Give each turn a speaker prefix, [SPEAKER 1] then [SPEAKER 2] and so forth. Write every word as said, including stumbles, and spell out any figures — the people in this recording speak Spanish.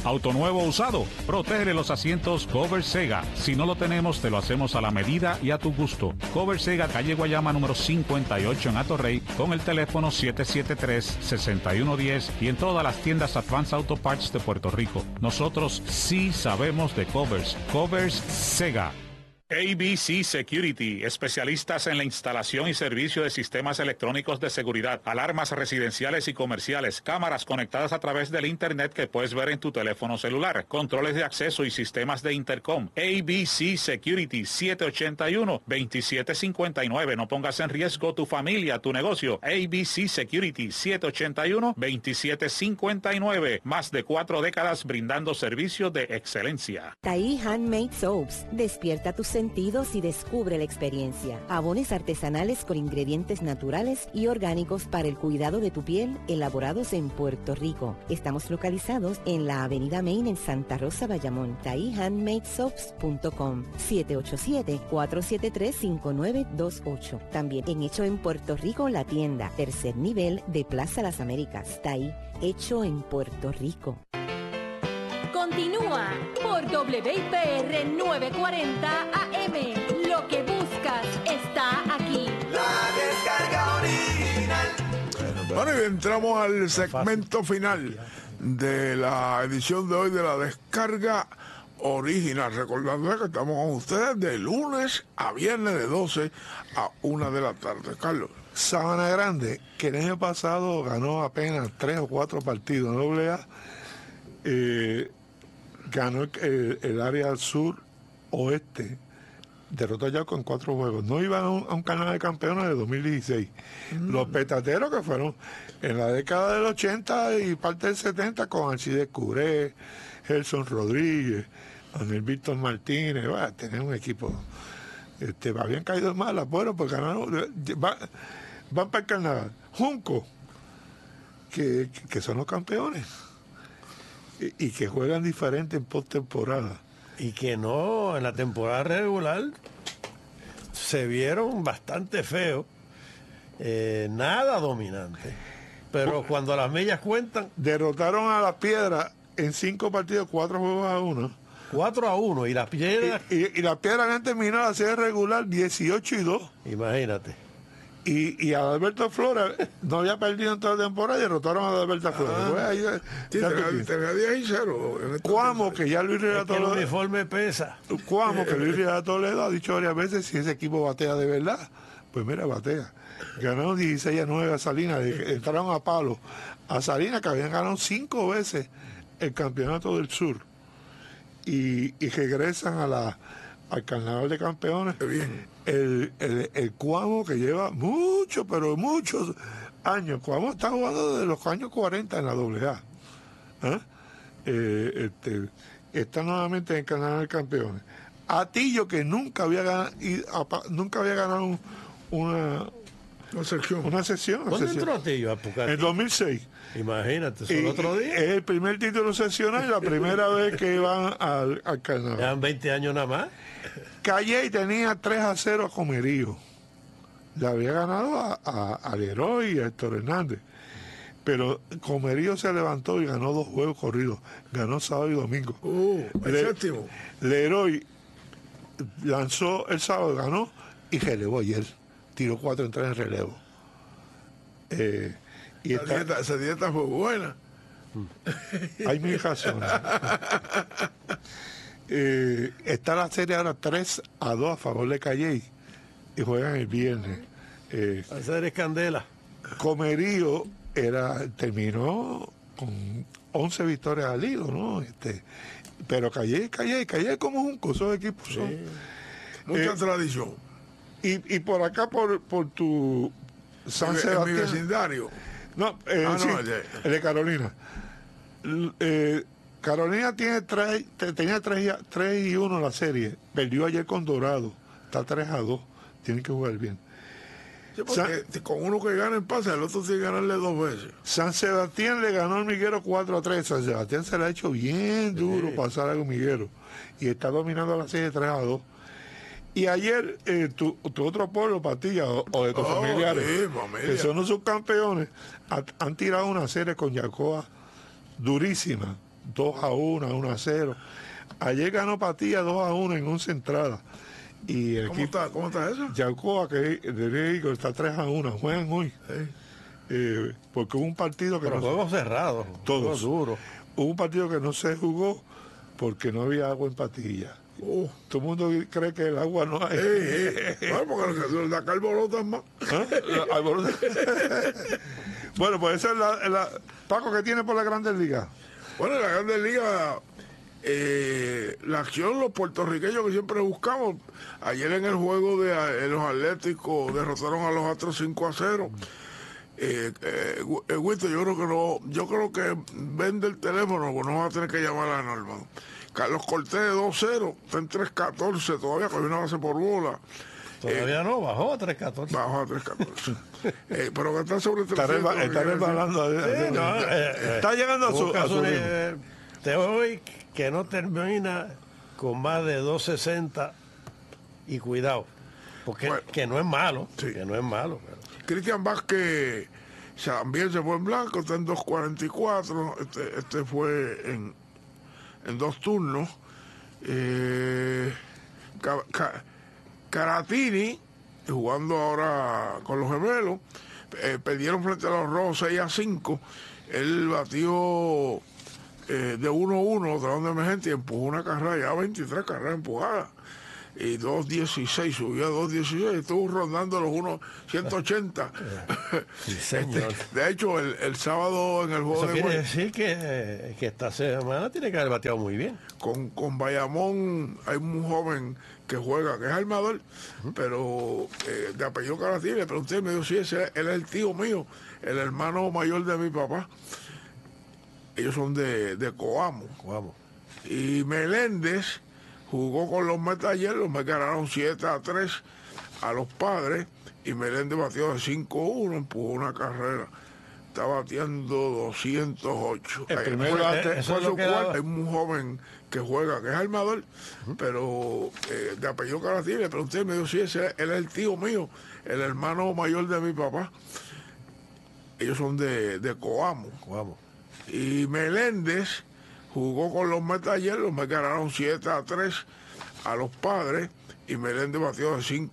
[SPEAKER 1] Auto nuevo o usado, protege los asientos Cover Sega. Si no lo tenemos, te lo hacemos a la medida y a tu gusto. Cover Sega, calle Guayama número cincuenta y ocho en Atorrey, con el teléfono siete siete tres, seis uno uno cero y en todas las tiendas Advance Auto Parts de Puerto Rico. Nosotros sí sabemos de covers. Covers Sega. A B C Security, especialistas en la instalación y servicio de sistemas electrónicos de seguridad, alarmas residenciales y comerciales, cámaras conectadas a través del internet que puedes ver en tu teléfono celular, controles de acceso y sistemas de intercom. A B C Security, siete ocho uno, dos siete cinco nueve. No pongas en riesgo tu familia, tu negocio. A B C Security, siete ocho uno, dos siete cinco nueve. Más de cuatro décadas brindando servicios de excelencia.
[SPEAKER 2] Taí Handmade Soaps. Despierta tus sentidos y descubre la experiencia. Jabones artesanales con ingredientes naturales y orgánicos para el cuidado de tu piel, elaborados en Puerto Rico. Estamos localizados en la Avenida Main en Santa Rosa, Bayamón. taí handmade soaps punto com, siete ocho siete, cuatro siete tres, cinco nueve dos ocho. También en Hecho en Puerto Rico, la tienda, tercer nivel de Plaza Las Américas. Taí, hecho en Puerto Rico.
[SPEAKER 3] Continúa por W I P R novecientos cuarenta A M. Lo que buscas está aquí.
[SPEAKER 4] La descarga original. Bueno, y entramos al segmento final de la edición de hoy de la descarga original. Recordando que estamos con ustedes de lunes a viernes de doce a una de la tarde. Carlos.
[SPEAKER 5] Sabana Grande, que el año pasado ganó apenas tres o cuatro partidos en doble A, eh, ganó el, el, el área sur oeste, derrotó a Yauco en cuatro juegos. No iban a un, a un canal de campeones de dos mil dieciséis. Mm. Los petateros que fueron en la década del ochenta y parte del setenta con Alcides Curé, Gelson Rodríguez, Daniel Víctor Martínez, bueno, tenían un equipo. Este, habían caído mal, bueno, pues ganaron, va, van para el carnaval. Junco, que, que son los campeones. Y, y que juegan diferente en postemporada.
[SPEAKER 6] Y que no, en la temporada regular se vieron bastante feos, eh, nada dominante. Pero cuando las millas cuentan...
[SPEAKER 5] Derrotaron a la Piedra en cinco partidos, cuatro juegos a uno.
[SPEAKER 6] cuatro a uno, y las Piedras...
[SPEAKER 5] Y, y, y la Piedra habían terminado la serie regular dieciocho y dos.
[SPEAKER 6] Imagínate.
[SPEAKER 5] Y, y Adalberto Flores no había perdido en toda la temporada y derrotaron a Adalberto Flores.
[SPEAKER 4] Ah,
[SPEAKER 5] pues ahí,
[SPEAKER 4] sí, tenía diez y cero.
[SPEAKER 5] Cuamo, que ya Luis Rivera
[SPEAKER 6] Toledo... El uniforme pesa.
[SPEAKER 5] Cuamo, que Luis Rivera Toledo ha dicho varias veces, si ese equipo batea de verdad, pues mira, batea. Ganaron dieciséis a nueve a Salinas, entraron a palo. A Salinas, que habían ganado cinco veces el campeonato del sur. Y, y regresan a la, al carnaval de campeones.
[SPEAKER 4] Qué bien.
[SPEAKER 5] El, el, el Cuamo, que lleva muchos, pero muchos años. Cuamo está jugando desde los años cuarenta en la doble A. ¿Eh? Eh, este, está nuevamente en el carnaval de campeones. Atillo, que nunca había ganado, nunca había ganado un, una,
[SPEAKER 4] una sección.
[SPEAKER 5] Una sección.
[SPEAKER 6] ¿Cuándo sección. entró Atillo?
[SPEAKER 5] En dos mil seis.
[SPEAKER 6] Imagínate, ¿son otro día?
[SPEAKER 5] Es el primer título seccional y la primera vez que van al, al carnaval.
[SPEAKER 6] Llevan veinte años nada más.
[SPEAKER 5] Calle tenía tres a cero a Comerío. Le había ganado a, a, a Leroy y a Héctor Hernández. Pero Comerío se levantó y ganó dos juegos corridos. Ganó sábado y domingo.
[SPEAKER 4] Uh, el
[SPEAKER 5] Le,
[SPEAKER 4] séptimo.
[SPEAKER 5] Leroy lanzó el sábado, ganó y relevó ayer. Tiró cuatro en tres en relevo. Eh, y
[SPEAKER 4] esa,
[SPEAKER 5] esta,
[SPEAKER 4] dieta, esa dieta fue buena.
[SPEAKER 5] Hay mil razones. eh, está la serie ahora tres a dos a favor de Calley y juegan el viernes. Eh,
[SPEAKER 6] la serie Candela.
[SPEAKER 5] Comerío era, terminó con once victorias al hilo, ¿no? Este, pero Calley, Calley, Calley como un coso de equipos. Sí. Son,
[SPEAKER 4] mucha
[SPEAKER 5] eh,
[SPEAKER 4] tradición.
[SPEAKER 5] Y, y por acá, por, por tu San
[SPEAKER 4] en,
[SPEAKER 5] Sebastián.
[SPEAKER 4] En mi vecindario.
[SPEAKER 5] No, eh,
[SPEAKER 4] ah,
[SPEAKER 5] sí,
[SPEAKER 4] no el, de...
[SPEAKER 5] el de Carolina. Eh, Carolina tiene tres, tenía tres y uno la serie. Perdió ayer con Dorado. Está tres a dos. Tienen que jugar bien.
[SPEAKER 4] Sí, porque San, con uno que gana en pase, el otro tiene que ganarle dos veces.
[SPEAKER 5] San Sebastián le ganó al Miguero cuatro a tres. San Sebastián se le ha hecho bien duro sí. pasar al Miguero. Y está dominando la serie tres a dos. Y ayer, eh, tu, tu otro pueblo, Patilla, o, o de tus oh, familiares,
[SPEAKER 4] sí, familia.
[SPEAKER 5] que son los subcampeones, ha, han tirado una serie con Yacoa durísima, dos a uno, uno a cero. Ayer ganó Patilla dos a uno en once entradas. Y el
[SPEAKER 4] ¿Cómo
[SPEAKER 5] equipo,
[SPEAKER 4] está, ¿Cómo está eso?
[SPEAKER 5] Yacoa, que es de Rico, está tres a uno. Juegan hoy.
[SPEAKER 4] Sí.
[SPEAKER 5] Eh, porque hubo un partido que
[SPEAKER 6] Pero
[SPEAKER 5] no,
[SPEAKER 6] juegos cerrados,
[SPEAKER 5] Todos.
[SPEAKER 6] juegos duros.
[SPEAKER 5] hubo un partido que no se jugó porque no había agua en Patilla.
[SPEAKER 4] Uh,
[SPEAKER 5] Todo el mundo cree que el agua no hay.
[SPEAKER 4] eh, eh. Bueno, porque los de acá alborotan más.
[SPEAKER 5] ¿Ah? Alboroto. Bueno, pues esa es la, la Paco que tiene por la Grandes Ligas.
[SPEAKER 4] Bueno, en la Grandes Ligas, eh, la acción, los puertorriqueños que siempre buscamos. Ayer en el juego de eh, los Atléticos derrotaron a los Astros cinco a cero. Eh, eh, eh, Wisto, yo creo que no, yo creo que vende el teléfono, pues no va a tener que llamar a Norman. Carlos Cortés dos cero, está en tres catorce todavía, con una base por bola.
[SPEAKER 6] Todavía
[SPEAKER 4] Eh,
[SPEAKER 6] no, bajó a tres catorce.
[SPEAKER 4] Bajó a tres catorce. eh, pero que está sobre
[SPEAKER 5] Está,
[SPEAKER 4] trescientos.
[SPEAKER 5] reba- está
[SPEAKER 4] ¿qué quiere decir?
[SPEAKER 5] resbalando.
[SPEAKER 6] Sí, no, eh, eh,
[SPEAKER 5] Está llegando a su,
[SPEAKER 6] busca
[SPEAKER 5] a su
[SPEAKER 6] su
[SPEAKER 5] ritmo.
[SPEAKER 6] nivel. Te voy que no termina con más de dos sesenta y cuidado, porque
[SPEAKER 4] Bueno.
[SPEAKER 6] que no es malo,
[SPEAKER 4] Sí.
[SPEAKER 6] que no es malo. Pero
[SPEAKER 4] Cristian Vázquez también se fue en blanco, está en dos cuarenta y cuatro. Este, este fue en, en dos turnos. Eh, Ca- Ca- Caratini, jugando ahora con los gemelos, eh, perdieron frente a los rojos seis a cinco. Él batió eh, de uno a uno, tratando de emergente, y empujó una carrera, ya veintitrés carreras empujadas. Y dos dieciséis, subió a dos dieciséis, estuvo rondando los unos ciento ochenta.
[SPEAKER 6] sí, señor.
[SPEAKER 4] Este, de hecho, el, el sábado en el juego
[SPEAKER 6] Eso
[SPEAKER 4] de
[SPEAKER 6] quiere
[SPEAKER 4] Guay-
[SPEAKER 6] decir que, que esta semana tiene que haber bateado muy bien.
[SPEAKER 4] con, con Bayamón hay un joven que juega, que es armador, pero eh, de apellido Caratini. Le pregunté, me dijo, sí, ese, él es el tío mío, el hermano mayor de mi papá. Ellos son de, de Coamo.
[SPEAKER 6] Vamos.
[SPEAKER 4] Y Meléndez jugó con los Mets ayer, los Mets ganaron siete a tres a los Padres, y Meléndez batió de cinco a uno, empujó una carrera. Está bateando doscientos ocho.
[SPEAKER 5] El
[SPEAKER 4] Ahí
[SPEAKER 5] primer
[SPEAKER 4] fue-
[SPEAKER 5] bate-
[SPEAKER 4] fue
[SPEAKER 6] eso es
[SPEAKER 4] su
[SPEAKER 6] lo que
[SPEAKER 4] cuarto.
[SPEAKER 6] daba.
[SPEAKER 4] Hay un joven que juega, que es armador, pero eh, de apellido Caratini. Le pregunté, me dijo, sí, ese, él es el tío mío, el hermano mayor de mi papá. Ellos son de, de Coamo.
[SPEAKER 6] Vamos.
[SPEAKER 4] Y Meléndez jugó con los Mets ayer, los Mets ganaron siete a tres a los Padres, y Meléndez batió de cinco